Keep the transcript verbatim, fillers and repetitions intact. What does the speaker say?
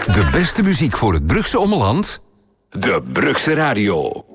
De beste muziek voor het Brugse ommeland? De Brugse Radio.